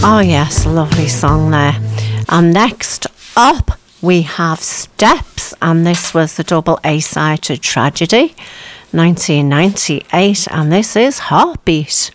Oh yes, lovely song there. And next up we have Steps, and this was the double A-side to Tragedy, 1998, and this is Heartbeat.